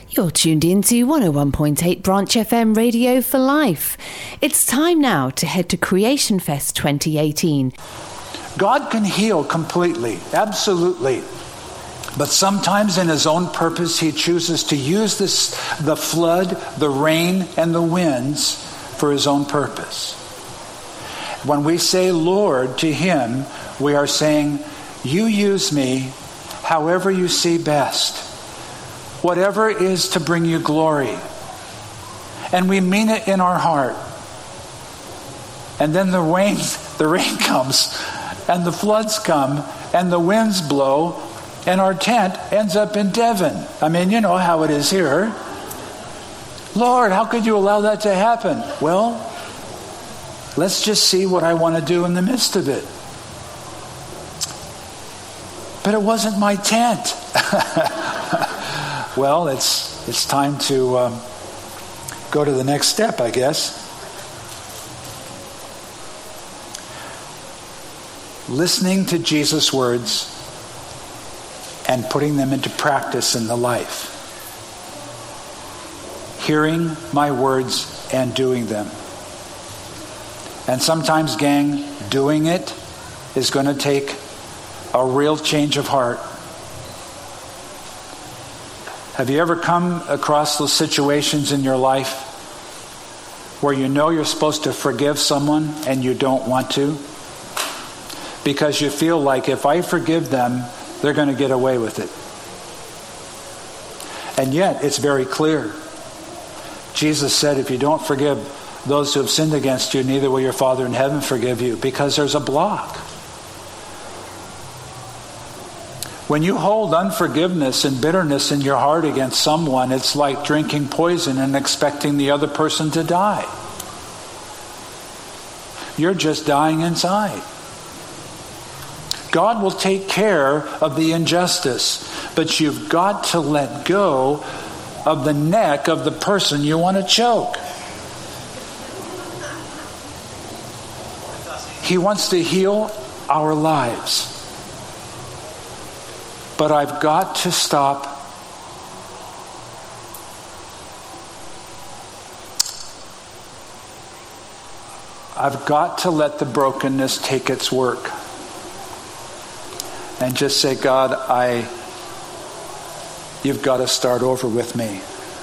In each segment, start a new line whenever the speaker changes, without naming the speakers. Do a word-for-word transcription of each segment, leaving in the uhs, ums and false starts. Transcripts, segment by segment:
You're tuned in to one oh one point eight Branch F M Radio for Life. It's time now to head to Creation Fest twenty eighteen.
God can heal completely, absolutely. But sometimes in his own purpose, he chooses to use this, the flood, the rain, and the winds for his own purpose. When we say Lord to him, we are saying, you use me however you see best. Whatever is to bring you glory. And we mean it in our heart. And then the rain, the rain comes, and the floods come, and the winds blow, and our tent ends up in Devon. I mean, you know how it is here. Lord, how could you allow that to happen? Well, let's just see what I want to do in the midst of it. But it wasn't my tent. Well, it's it's time to um, go to the next step, I guess. Listening to Jesus' words and putting them into practice in the life. Hearing my words and doing them. And sometimes, gang, doing it is going to take a real change of heart. Have you ever come across those situations in your life where you know you're supposed to forgive someone and you don't want to? Because you feel like if I forgive them, they're going to get away with it. And yet, it's very clear. Jesus said, if you don't forgive those who have sinned against you, neither will your Father in heaven forgive you, because there's a block. When you hold unforgiveness and bitterness in your heart against someone, it's like drinking poison and expecting the other person to die. You're just dying inside. God will take care of the injustice, but you've got to let go of the neck of the person you want to choke. He wants to heal our lives. But I've got to stop I've got to let the brokenness take its work. And just say, God, I you've got to start over with me.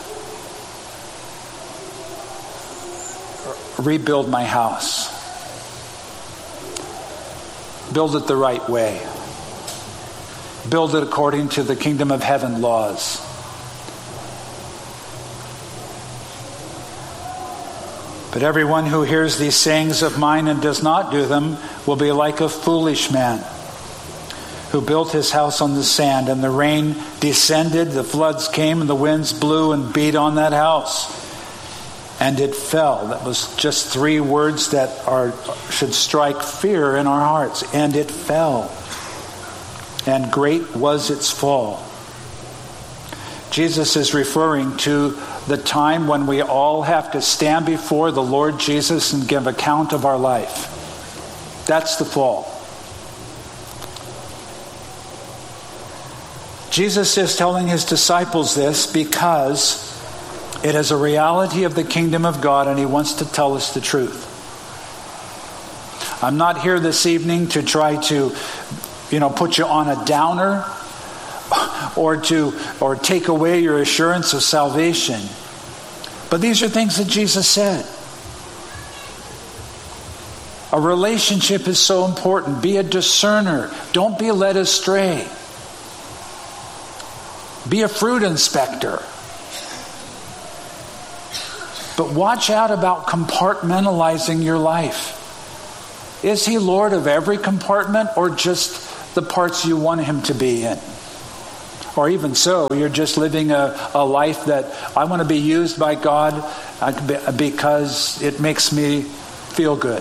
Rebuild my house. Build it the right way. Build it according to the kingdom of heaven laws. But everyone who hears these sayings of mine and does not do them will be like a foolish man who built his house on the sand, and the rain descended, the floods came, and the winds blew and beat on that house. And it fell. That was just three words that are should strike fear in our hearts. And it fell. And great was its fall. Jesus is referring to the time when we all have to stand before the Lord Jesus and give account of our life. That's the fall. Jesus is telling his disciples this because it is a reality of the kingdom of God, and he wants to tell us the truth. I'm not here this evening to try to you know, put you on a downer or to or take away your assurance of salvation. But these are things that Jesus said. A relationship is so important. Be a discerner. Don't be led astray. Be a fruit inspector. But watch out about compartmentalizing your life. Is he Lord of every compartment, or just the parts you want him to be in? Or even so, you're just living a, a life that I want to be used by God because it makes me feel good.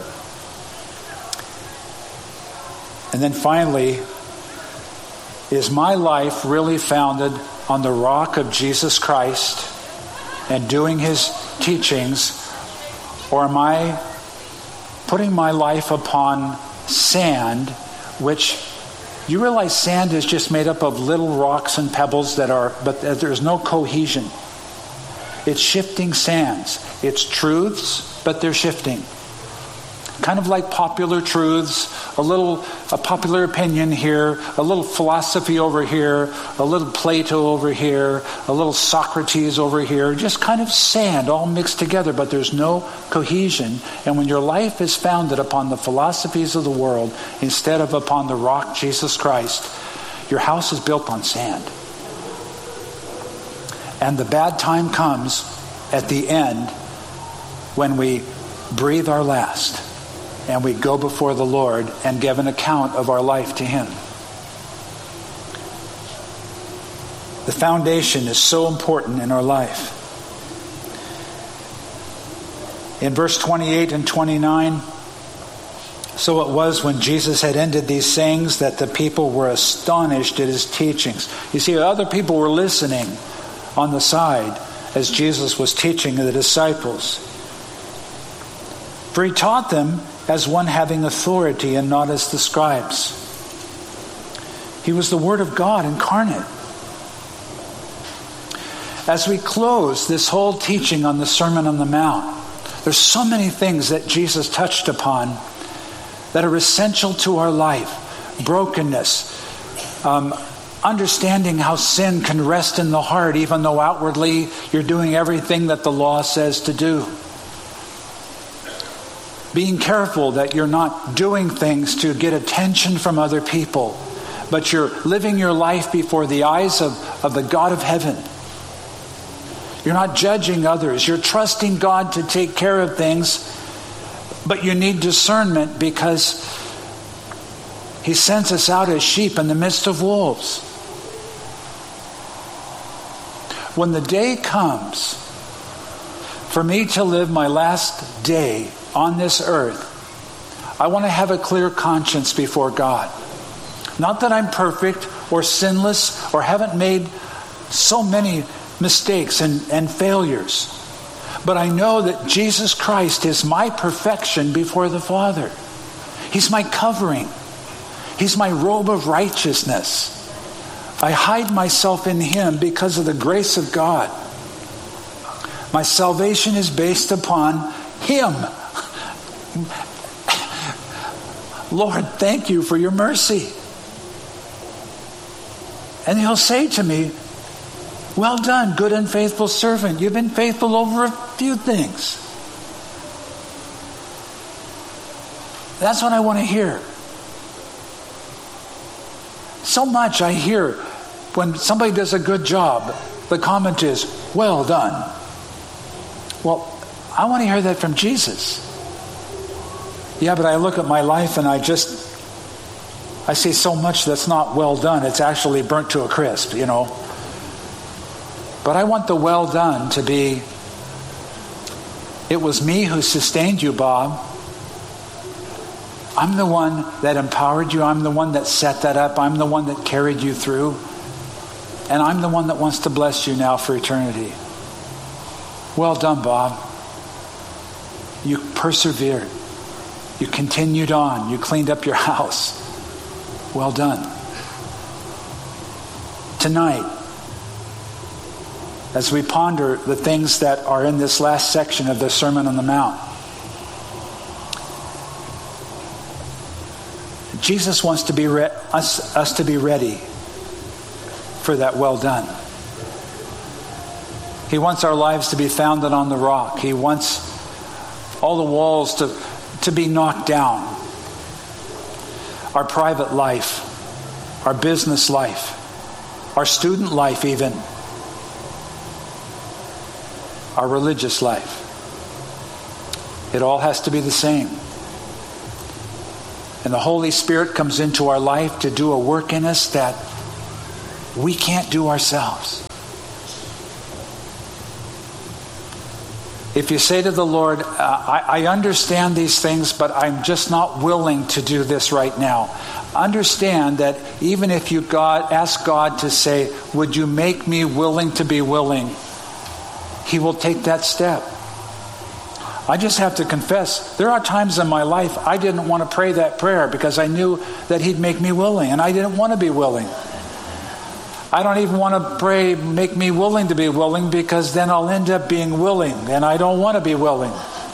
And then finally, is my life really founded on the rock of Jesus Christ and doing his teachings, or am I putting my life upon sand, which you realize sand is just made up of little rocks and pebbles that are, but there's no cohesion. It's shifting sands. It's truths, but they're shifting. Kind of like popular truths, a little a popular opinion here, a little philosophy over here, a little Plato over here, a little Socrates over here, just kind of sand all mixed together, but there's no cohesion. And when your life is founded upon the philosophies of the world instead of upon the rock, Jesus Christ, your house is built on sand. And the bad time comes at the end when we breathe our last. And we go before the Lord and give an account of our life to Him. The foundation is so important in our life. In verse twenty-eight and twenty-nine, so it was when Jesus had ended these sayings that the people were astonished at His teachings. You see, other people were listening on the side as Jesus was teaching the disciples. For He taught them as one having authority and not as the scribes. He was the Word of God incarnate. As we close this whole teaching on the Sermon on the Mount, there's so many things that Jesus touched upon that are essential to our life. Brokenness, um, understanding how sin can rest in the heart even though outwardly you're doing everything that the law says to do. Being careful that you're not doing things to get attention from other people, but you're living your life before the eyes of, of the God of heaven. You're not judging others. You're trusting God to take care of things, but you need discernment because He sends us out as sheep in the midst of wolves. When the day comes for me to live my last day on this earth, I want to have a clear conscience before God. Not that I'm perfect or sinless or haven't made so many mistakes and, and failures, but I know that Jesus Christ is my perfection before the Father. He's my covering. He's my robe of righteousness. I hide myself in Him because of the grace of God. My salvation is based upon Him. Lord, thank you for your mercy. And He'll say to me, well done, good and faithful servant. You've been faithful over a few things. That's what I want to hear. So much I hear when somebody does a good job, the comment is, well done. Well, I want to hear that from Jesus. Yeah, but I look at my life and I just, I see so much that's not well done. It's actually burnt to a crisp, you know. But I want the well done to be, it was me who sustained you, Bob. I'm the one that empowered you. I'm the one that set that up. I'm the one that carried you through. And I'm the one that wants to bless you now for eternity. Well done, Bob. You persevered. You continued on. You cleaned up your house. Well done. Tonight, as we ponder the things that are in this last section of the Sermon on the Mount, Jesus wants to be re- us, us to be ready for that well done. He wants our lives to be founded on the rock. He wants all the walls to, to be knocked down. Our private life, our business life, our student life even, our religious life. It all has to be the same. And the Holy Spirit comes into our life to do a work in us that we can't do ourselves. If you say to the Lord, uh, I, I understand these things, but I'm just not willing to do this right now. Understand that even if you God ask God to say, would you make me willing to be willing? He will take that step. I just have to confess, there are times in my life I didn't want to pray that prayer because I knew that He'd make me willing, and I didn't want to be willing. I don't even want to pray, make me willing to be willing, because then I'll end up being willing, and I don't want to be willing.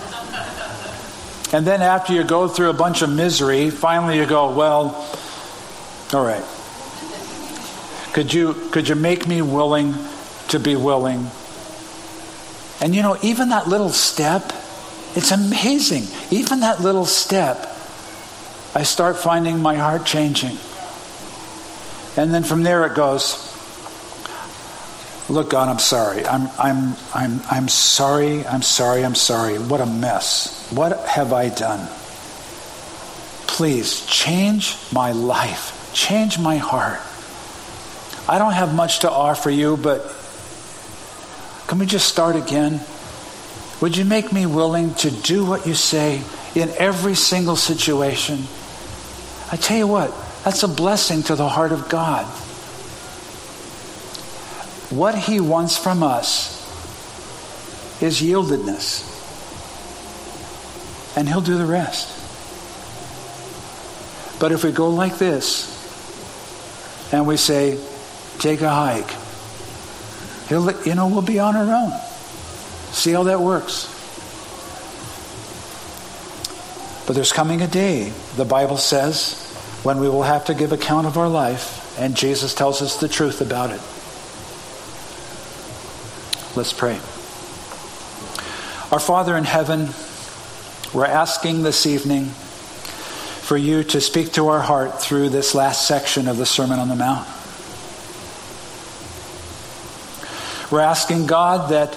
And then after you go through a bunch of misery, finally you go, well, all right. Could you, could you make me willing to be willing? And you know, even that little step, it's amazing. Even that little step, I start finding my heart changing. And then from there it goes, look, God, I'm sorry. I'm I'm I'm I'm sorry. I'm sorry. I'm sorry. What a mess. What have I done? Please change my life. Change my heart. I don't have much to offer you, but can we just start again? Would you make me willing to do what you say in every single situation? I tell you what, that's a blessing to the heart of God. What he wants from us is yieldedness. And he'll do the rest. But if we go like this, and we say, take a hike, he'll, you know, we'll be on our own. See how that works. But there's coming a day, the Bible says, when we will have to give account of our life, and Jesus tells us the truth about it. Let's pray. Our Father in heaven, we're asking this evening for you to speak to our heart through this last section of the Sermon on the Mount. We're asking, God, that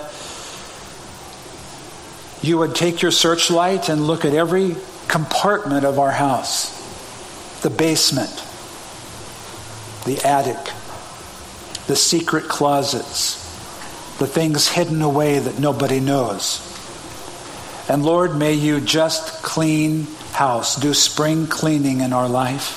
you would take your searchlight and look at every compartment of our house. The basement, the attic, the secret closets, the things hidden away that nobody knows. And Lord, may you just clean house, do spring cleaning in our life.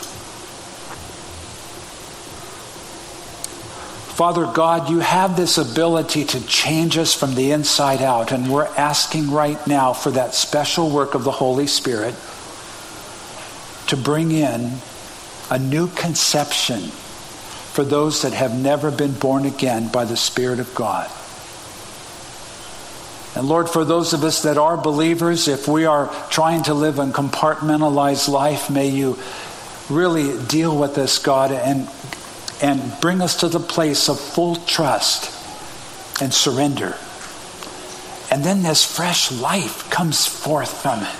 Father God, you have this ability to change us from the inside out, and we're asking right now for that special work of the Holy Spirit to bring in a new conception for those that have never been born again by the Spirit of God. And Lord, for those of us that are believers, if we are trying to live a compartmentalized life, may you really deal with us, God, and and bring us to the place of full trust and surrender. And then this fresh life comes forth from it.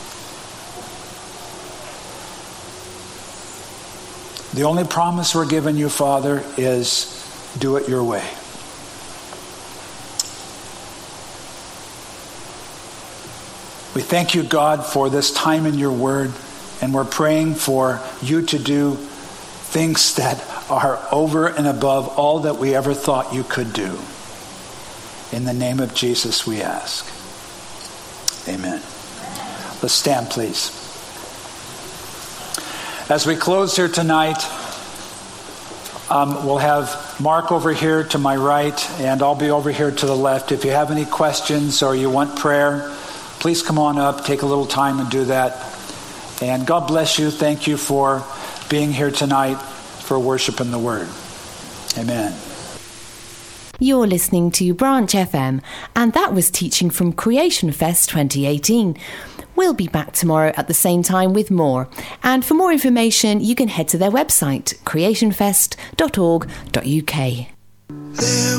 The only promise we're giving you, Father, is do it your way. We thank you, God, for this time in your word, and we're praying for you to do things that are over and above all that we ever thought you could do. In the name of Jesus we ask. Amen. Let's stand, please. As we close here tonight, um, we'll have Mark over here to my right, and I'll be over here to the left. If you have any questions or you want prayer, please come on up, take a little time and do that. And God bless you. Thank you for being here tonight for worship in the Word. Amen.
You're listening to Branch F M, and that was teaching from Creation Fest twenty eighteen. We'll be back tomorrow at the same time with more. And for more information, you can head to their website, creation fest dot org dot U K. There